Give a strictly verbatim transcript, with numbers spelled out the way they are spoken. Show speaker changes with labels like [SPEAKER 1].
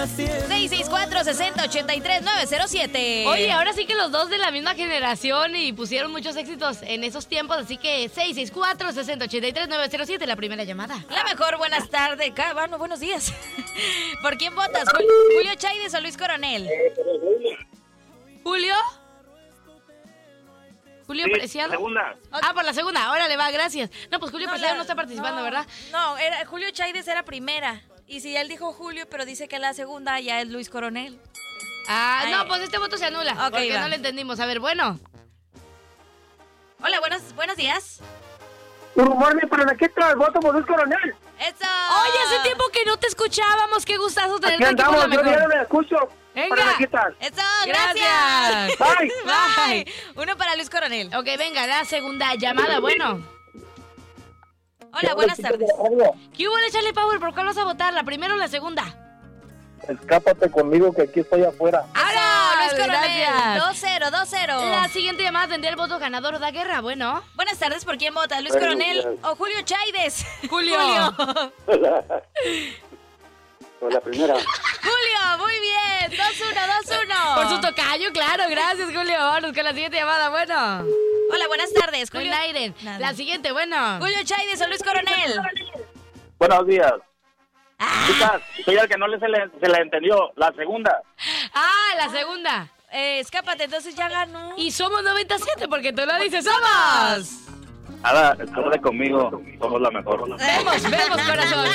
[SPEAKER 1] seis seis cuatro, seis cero, ocho tres, nueve cero siete.
[SPEAKER 2] Oye, ahora sí que los dos de la misma generación y pusieron muchos éxitos en esos tiempos, así que seis seis cuatro, seis cero, ocho tres, nueve cero siete, la primera llamada.
[SPEAKER 1] La mejor, buenas tardes. Ca- Bueno, buenos días. ¿Por quién votas? Jul- ¿Julio Chaides o Luis Coronel?
[SPEAKER 2] ¿Julio? ¿Julio
[SPEAKER 3] Sí,
[SPEAKER 2] Preciado?
[SPEAKER 3] segunda.
[SPEAKER 2] Ah, por la segunda, órale, va, gracias. No, pues Julio
[SPEAKER 1] No,
[SPEAKER 2] Preciado
[SPEAKER 1] la-
[SPEAKER 2] no está participando,
[SPEAKER 1] no,
[SPEAKER 2] ¿verdad?
[SPEAKER 1] No, era, Julio Chaides era primera. Y si él dijo Julio, pero dice que la segunda ya es Luis Coronel.
[SPEAKER 2] Ah,
[SPEAKER 1] Ay.
[SPEAKER 2] no, pues este voto se anula,
[SPEAKER 1] Ok,
[SPEAKER 2] porque
[SPEAKER 1] va.
[SPEAKER 2] no le entendimos. A ver, bueno.
[SPEAKER 1] Hola, buenos, buenos días.
[SPEAKER 4] Un rumor, pero aquí está el voto por Luis Coronel.
[SPEAKER 1] ¡Eso!
[SPEAKER 2] Oye, hace tiempo que no te escuchábamos, qué gustazo
[SPEAKER 4] Aquí
[SPEAKER 2] tenerte aquí por
[SPEAKER 4] andamos,
[SPEAKER 2] la
[SPEAKER 4] yo ya
[SPEAKER 2] mejor.
[SPEAKER 4] no me escucho.
[SPEAKER 2] Venga.
[SPEAKER 4] Para quitar.
[SPEAKER 1] ¡Eso!
[SPEAKER 2] Gracias.
[SPEAKER 1] ¡Gracias!
[SPEAKER 4] Bye.
[SPEAKER 1] Bye. Uno para Luis Coronel.
[SPEAKER 2] Ok, venga, la segunda llamada, bueno.
[SPEAKER 1] Hola, buenas tardes.
[SPEAKER 2] ¿Qué hubo, Charlie Power? ¿Por cuál vas a votar? ¿La primera o la segunda?
[SPEAKER 4] Escápate conmigo que aquí estoy afuera.
[SPEAKER 1] ¡Ahora, Luis Coronel!
[SPEAKER 2] Gracias.
[SPEAKER 1] dos cero, dos cero.
[SPEAKER 2] La siguiente llamada tendría el voto ganador o da guerra, bueno.
[SPEAKER 1] Buenas tardes, ¿por quién vota? ¿Luis
[SPEAKER 4] Buenos
[SPEAKER 1] Coronel
[SPEAKER 4] días.
[SPEAKER 1] o Julio Chaides?
[SPEAKER 2] Julio.
[SPEAKER 4] Por la primera.
[SPEAKER 1] Julio, muy bien. dos uno, dos uno.
[SPEAKER 2] Por su tocayo, claro, gracias, Julio. Vamos con la siguiente llamada, bueno.
[SPEAKER 1] Hola, buenas tardes.
[SPEAKER 2] Con
[SPEAKER 1] Julio.
[SPEAKER 2] Aiden.
[SPEAKER 1] Nada.
[SPEAKER 2] La siguiente, bueno.
[SPEAKER 1] Julio Chaides o Luis Coronel.
[SPEAKER 3] Buenos días.
[SPEAKER 1] Ah,
[SPEAKER 3] Chicas, soy el que no le se, le se le entendió. La segunda.
[SPEAKER 2] Ah, la segunda.
[SPEAKER 1] eh, escápate, entonces ya ganó.
[SPEAKER 2] Y somos noventa y siete porque tú lo dices, ¡somos!
[SPEAKER 3] Ahora, escápate conmigo. Somos la mejor.
[SPEAKER 2] Vemos, vemos, corazón.